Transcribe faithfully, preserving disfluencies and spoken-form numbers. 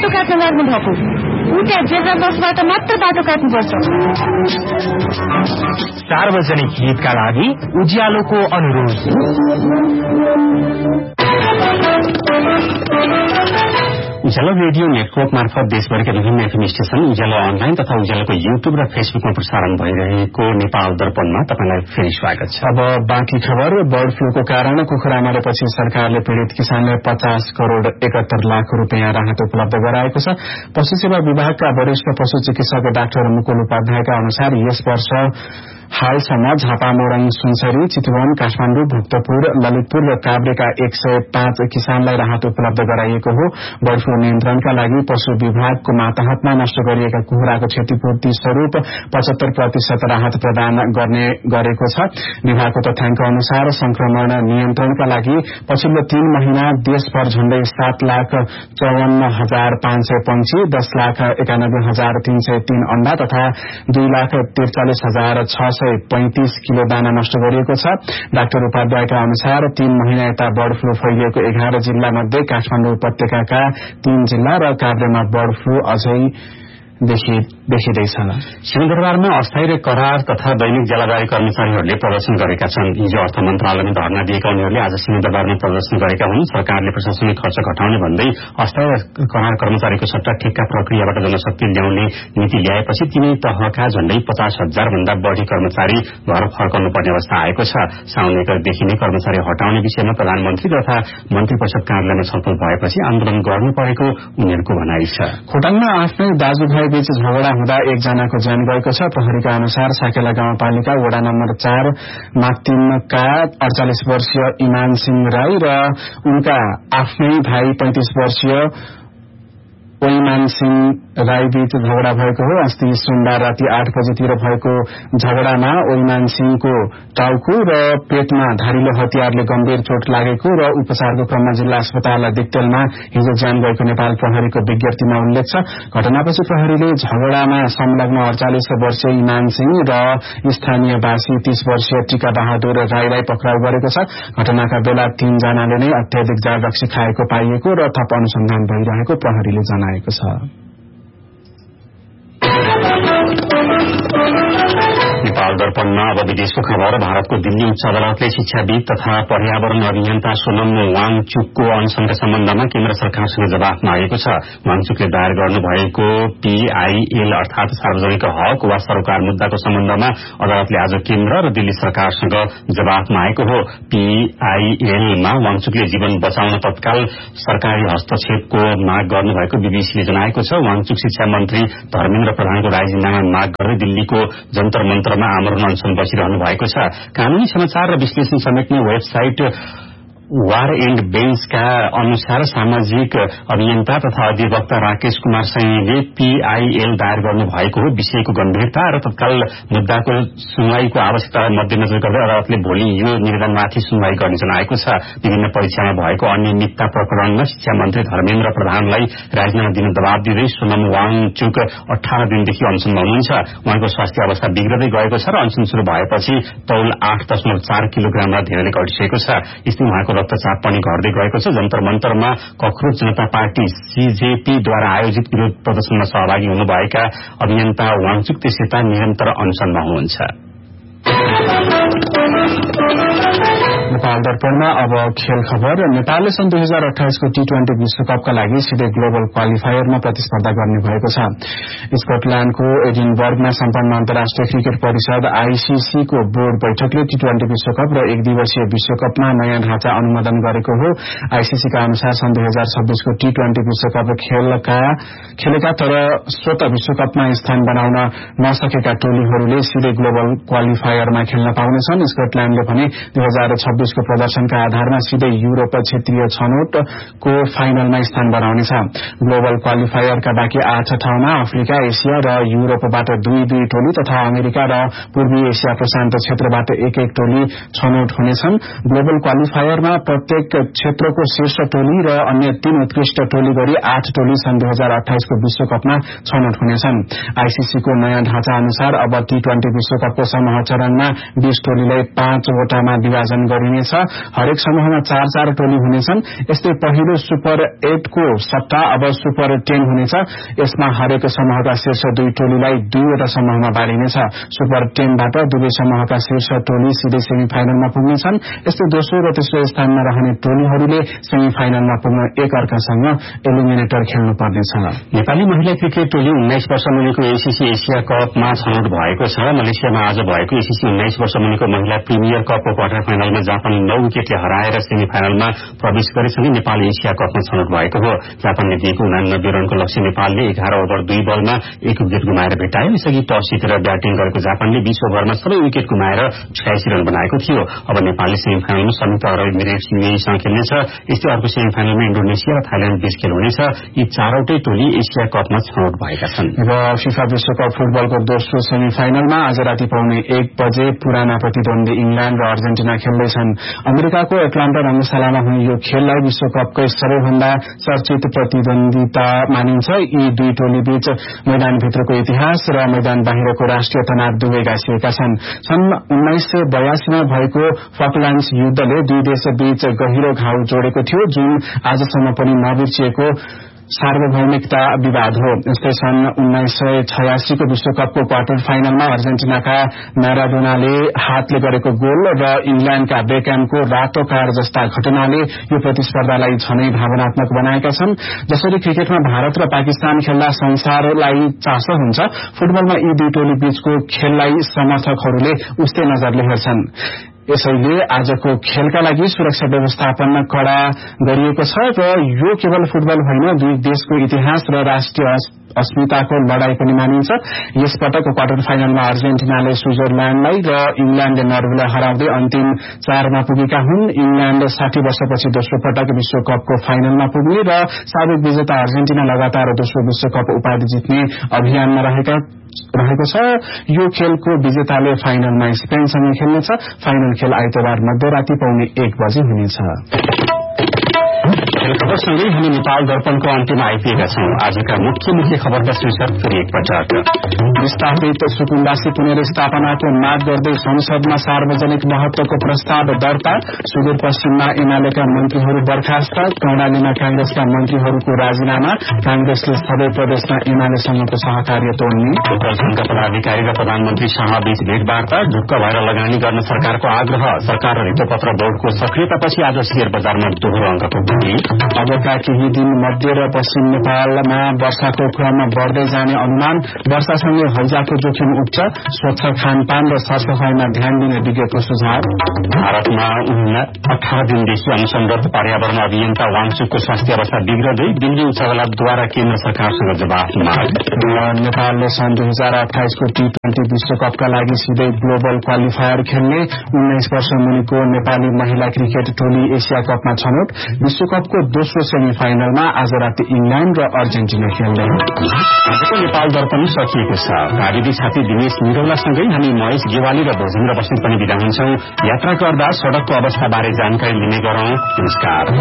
बाटो काट्न लाग्नु भएको ऊ त्यहाँ जेब्रा बसबाट मात्र बाटो काट्नुपर्छ। सार्वजनिक हितका लागि उज्यालोको अनुरोध। उज्यालो रेडियो नेटवर्क मार्फत देशभरिका विभिन्न एफएम स्टेशन, उज्यालो अनलाइन तथा उज्यालोको युट्युब र फेसबुकमा प्रसारण भइरहेको नेपाल दर्पणमा तपाईलाई फेरि स्वागत छ। अब बाँकी खबर। बर्ड फ्लूको कारण कुखुरा मरेपछि सरकारले पीड़ित किसानलाई पचास करोड़ एकहत्तर लाख रूपियाँ राहत उपलब्ध गराएको छ। पशु सेवा विभागका वरिष्ठ पशु चिकित्सक डाक्टर मुकुल उपाध्यायका अनुसार यस वर्ष हालसम्म झापामोरङ, सुनसरी, चितवन, काठमाण्डु, भक्तपुर, ललितपुर र काभ्रेका एक सय पाँच किसानलाई राहत उपलब्ध गराइएको हो। बर्ड फ्लू नियन्त्रणका लागि पशु विभागको मातहतमा नष्ट गरिएका कुखुराको क्षतिपूर्ति स्वरूप पचहत्तर प्रतिशत राहत प्रदान गर्ने गरेको छ। विभागको तथ्याङ्क अनुसार संक्रमण नियन्त्रणका लागि पछिल्लो तीन महिना देशभर झण्डै सात लाख चौवन्न हजार पाँच सय पंक्षी, दस लाख एकानब्बे हजार तीन सय तीन अण्डा तथा दुई लाख त्रिचालिस हजार छ सय पैंतिस किलो दाना नष्ट गरिएको छ। डाक्टर उपाध्यायका अनुसार तीन महिना यता बर्ड फ्लू फैलिएको एघार जिल्ला मध्ये काठमाडौँ उपत्यकाका तीन जिल्ला र काभ्रेमा बर्ड फ्लू अझै देखिँदैछ। सिंहदरबारमा अस्थायी र करार तथा दैनिक जलवायु कर्मचारीहरूले प्रदर्शन गरेका छन्। हिजो अर्थ मन्त्रालयमा धरना दिएका उनीहरूले आज सिंहदरबारमा प्रदर्शन गरेका हुन्। सरकारले प्रशासनिक खर्च घटाउने भन्दै अस्थायी र करार कर्मचारीको सट्टा ठेक्का प्रक्रियाबाट जनशक्ति ल्याउने नीति ल्याएपछि तिनै तहका झण्डै पचास हजार भन्दा बढ़ी कर्मचारी घर फर्काउनु पर्ने अवस्था आएको छ। साउन एकदेखि नै कर्मचारी हटाउने विषयमा प्रधानमन्त्री तथा मन्त्री परिषद कार्यालयमा छलफल भएपछि आन्दोलन गर्नु परेको उनीहरूको भनाइ छ। खोटाङमा आफ्नै दाजुभाइ बीच झगडा हुँदा एकजनाको ज्यान गएको छ। प्रहरीका अनुसार साकेला गाउँपालिका वडा नम्बर चार माक्तिमका अडचालिस वर्षीय इमान सिंह राई र उनका आफ्नै भाइ पैंतिस वर्षीय ओइमान सिंह राई बीच झगडा भएको हो। अस्ति सोमबार राति आठ बजेतिर भएको झगडामा ओइमान सिंहको टाउको र पेटमा धारिलो हतियारले गम्भीर चोट लागेको र उपचारको क्रममा जिल्ला अस्पताल दिक्तेलमा हिजो ज्यान गएको नेपाल प्रहरीको विज्ञप्तिमा उल्लेख छ। घटनापछि प्रहरीले झगडामा संलग्न अडचालिस वर्षीय इमान सिंह र स्थानीयवासी तीस वर्षीय टीका बहादुर राईलाई पक्राउ गरेको छ। घटनाका बेला तीनजनाले नै अत्याधिक जाल रक्सी खाएको पाइएको र थप अनुसन्धान भइरहेको प्रहरीले जनाएको छ। नेपाल दर्पणमा अब विदेशको खबर। भारतको दिल्ली उच्च अदालतले शिक्षाविद तथा पर्यावरण अभियन्ता सोनम वाङचुकको अनशनका सम्बन्धमा केन्द्र सरकारसँग जवाफ मागेको छ। वाङचुकले दायर गर्नुभएको पीआईएल अर्थात सार्वजनिक हक वा सरोकार मुद्दाको सम्बन्धमा अदालतले आज केन्द्र र दिल्ली सरकारसँग जवाफ मागेको हो। पीआईएलमा वाङचुकले जीवन बचाउन तत्काल सरकारी हस्तक्षेपको माग गर्नुभएको बीबीसीले जनाएको छ। वाङचुक शिक्षा मन्त्री धर्मेन्द्र प्रधानको राजीनामा माग गर्दै दिल्लीको जन्तर मन्तरमा आमरण अनशन बसिरहनु भएको छ। कानूनी समाचार र विश्लेषण समेट्ने वेबसाइट वार एण्ड बेन्चका अनुसार सामाजिक अभियन्ता तथा अधिवक्ता राकेश कुमार सैनीले पीआईएल दायर गर्नु भएको हो। विषयको गम्भीरता र तत्काल मुद्दाको सुनवाईको आवश्यकता मध्यनजर गर्दै अदालतले भोलि यो निवेदनमाथि सुनवाई गर्ने जनाएको छ। विभिन्न परीक्षामा भएको अनियमितता प्रकरणमा शिक्षा मन्त्री धर्मेन्द्र प्रधानलाई राजीनामा दिन दबाव दिँदै सोनम वाङचुक अठार दिनदेखि अनसनमा हुनुहुन्छ। उहाँको स्वास्थ्य अवस्था बिग्रदै गएको छ र अनसन शुरू भएपछि तौल आठ दशमलव चार किलोग्राममा धेरैले घटिसकेको छ। यस्तै उहाँको रक्तचाप पनि घट्दै गएको छ। जन्तर मन्तरमा कक्रोच जनता पार्टी सीजेपीद्वारा आयोजित विरोध प्रदर्शनमा सहभागी हुनुभएका अभियन्ता वाङचुक त्यसयता निरन्तर अनसनमा हुनुहुन्छ। नेपाल दर्पणमा अब खेल खबर। नेपालले सन् दुई हजार अठाइसको टी ट्वेन्टी विश्वकपका लागि सिधै ग्लोबल क्वालिफायरमा प्रतिस्पर्धा गर्ने भएको छ। स्कटल्याण्डको एडिनबर्गमा सम्पन्न अन्तर्राष्ट्रिय क्रिकेट परिषद आईसीसीको बोर्ड बैठकले टी ट्वेन्टी विश्वकप र एक दिवसीय विश्वकपमा नयाँ ढाँचा अनुमोदन गरेको हो। आईसीसीका अनुसार सन् दुई हजार छब्बीसको टी ट्वेन्टी विश्वकप खेलका खेलेका तर स्वत विश्वकपमा स्थान बनाउन नसकेका टोलीहरूले सिधै ग्लोबल क्वालिफायरमा खेल्न पाउनेछन्। स्कटल्याण्डले भने दुई हजार छब्बीसको प्रदर्शनका आधारमा सिधै युरोप क्षेत्रीय छनौटको फाइनलमा स्थान बनाउनेछ। ग्लोबल क्वालिफायरका बाँकी आठ ठाउँमा अफ्रिका, एसिया र युरोपबाट दुई दुई टोली तथा अमेरिका र पूर्वी एसिया प्रशान्त क्षेत्रबाट एक एक टोली छनौट हुनेछन्। ग्लोबल क्वालिफायरमा प्रत्येक क्षेत्रको शीर्ष टोली र अन्य तीन उत्कृष्ट टोली गरी आठ टोली सन् दुई हजार अठाइसको विश्वकपमा छनौट हुनेछन्। आईसीसीको नयाँ ढाँचा अनुसार अब टी ट्वेन्टी विश्वकपको समूह चरणमा बीस टोलीलाई पाँचवटामा विभाजन गरिने बाँडिनेछ। हरेक समूहमा चार चार टोली हुनेछन्। यस्तै पहिलो सुपर एटको सट्टा अब सुपर टेन हुनेछ। यसमा हरेक समूहका शीर्ष दुई टोलीलाई दुईवटा समूहमा बाँडिनेछ। सुपर टेनबाट दुवै समूहका शीर्ष टोली सिधै सेमी फाइनलमा पुग्नेछन्। यस्तै दोस्रो र तेस्रो स्थानमा रहने टोलीहरूले सेमी फाइनलमा पुग्न एक अर्कासँग एलिमिनेटर खेल्नु पर्नेछ। नेपाली महिला क्रिकेट टोली उन्नाइस वर्ष मुनिको एसीसी एसिया कपमा छनौट भएको छ। मलेसियामा आज भएको एसीसी उन्नाइस वर्ष मुनिको महिला प्रिमियर कपको क्वार्टर फाइनलमा जापानले नौ विकेटले हराएर सेमी फाइनलमा प्रवेश गरेसँगै नेपाल एसिया कपमा छनौट भएको हो। जापानले दिएको उनानब्बे रनको लक्ष्य नेपालले एघार ओभर दुई बलमा एक विकेट गुमाएर भेटायो। यसअघि टस जितेर ब्याटिङ गरेको जापानले बीस ओभरमा सबै विकेट गुमाएर छयासी रन बनाएको थियो। अब नेपालले सेमी फाइनलमा संयुक्त अरब इमिरेट्स यूएईसँग खेल्नेछ। यस्तै अर्को सेमी फाइनलमा इन्डोनेसिया र थाइल्याण्ड बीच खेल हुनेछ। यी चारवटै टोली एसिया कपमा छनौट भएका छन्। र फिफा विश्वकप फुटबलको दोस्रो सेमी फाइनलमा आज राति पाउने एक बजे पुराना प्रतिद्वन्दी इंग्ल्याण्ड र अर्जेन्टिना खेल्दैछन्। अमेरिकाको एटलान्टा रंगशालामा हुने यो खेललाई विश्वकपकै सबैभन्दा चर्चित प्रतिद्वन्दिता मानिन्छ। यी दुई टोली बीच मैदानभित्रको इतिहास र मैदान बाहिरको राष्ट्रिय तनाव दुवै गाँसिएका छन्। सन् उन्नाइस सय बयासीमा भएको फकल्याण्ड्स युद्धले दुई देश बीच गहिरो घाउ जोडेको थियो, जुन आजसम्म पनि नबिर्सिएको सार्वभौमिकता विवाद हो। यस्तै सन् उन्नाइस सय छयासीको विश्वकपको क्वार्टर फाइनलमा अर्जेन्टिनाका म्याराडोनाले हातले गरेको गोल र इंग्ल्याण्डका बेक्यामको रातो कार्ड जस्ता घटनाले यो प्रतिस्पर्धालाई झनै भावनात्मक बनाएका छन्। जसरी क्रिकेटमा भारत र पाकिस्तान खेल्दा संसारलाई चासो हुन्छ, फुटबलमा यी दुई टोली बीचको खेललाई समर्थकहरूले उस्तै नजरले हेर्छन्। यसैले आजको खेलका लागि सुरक्षा व्यवस्थापन कड़ा गरिएको छ र यो केवल फुटबल होइन, दुई देशको इतिहास र राष्ट्रिय अस्मिताको लड़ाई पनि मानिन्छ। यसपटक क्वार्टर फाइनलमा अर्जेन्टिनाले स्विजरल्याण्डलाई र इंग्ल्याण्डले नर्वेलाई हराउँदै अन्तिम चारमा पुगेका हुन्। इंग्ल्याण्ड साठी वर्षपछि दोस्रो पटक विश्वकपको फाइनलमा पुग्ने र साबिक विजेता अर्जेन्टिना लगातार दोस्रो विश्वकप उपाधि जित्ने अभियानमा रहेका रहेको छ। यो खेलको विजेताले फाइनलमा स्पेनसँग खेल्नेछ। फाइनल खेल आइतबार मध्यराति पाउने एक बजे हुनेछ। खेल खबरसँगै हामी नेपाल दर्पणको अन्त्यमा आइपुगेका छौं। आजका मुख्य मुख्य खबरका शीर्षक फेरि एकपटक। विस्थापित सुकुम्बासी पुनर्स्थापनाको माग गर्दै संसदमा सार्वजनिक महत्वको प्रस्ताव दर्ता। सुदूरपश्चिममा एमालेका मन्त्रीहरू बर्खास्त। कर्णालीमा कांग्रेसका मन्त्रीहरूको राजीनामा। कांग्रेसले सबै प्रदेशमा एमालेसँगको सहकार्य तोड्ने। उत्तर संघका पदाधिकारी र प्रधानमन्त्री शाह बीच भेटवार्ता। ढुक्क भएर लगानी गर्न सरकारको आग्रह। सरकार र रिपोपत्र बोर्डको सक्रियतापछि आज शेयर बजारमा दोहोरो अंकको वृद्धि। अबका केही दिन मध्य र पश्चिम नेपालमा वर्षाको क्रममा बढ़दै जाने अनुमान। वर्षासँगै हैजाको जोखिम उच्च। स्वच्छ खानपान र सरसफाईमा ध्यान दिने विज्ञको सुझाव। भारतमा अठारह दिनदेखि अनुसन्धर्थ पर्यावरण अभियन्ता वाङचुकको स्वास्थ्य अवस्था बिग्रदै दिल्ली उच्च अदालतद्वारा केन्द्र सरकारसँग जवाफ माग। नेपालले सन् दुई हजार अठाइसको टी ट्वेन्टी विश्वकपका लागि सिधै ग्लोबल क्वालिफायर खेल्ने। उन्नाइस वर्ष मुनिको नेपाली महिला क्रिकेट टोली एसिया कपमा छनौट। विश्वकपको दोस्रो सेमी फाइनलमा आज राति इंग्ल्याण्ड र अर्जेन्टिना खेल्दै। आजको नेपाल दर्पण सकिएको छ। प्राविधिक साथी दिनेश निरौलासँगै हामी महेश गेवाली र भोजिन्द्र बस्नेत पनि विदा हुन्छौं। यात्रा गर्दा सड़कको अवस्थाबारे जानकारी लिने गरौं। नमस्कार।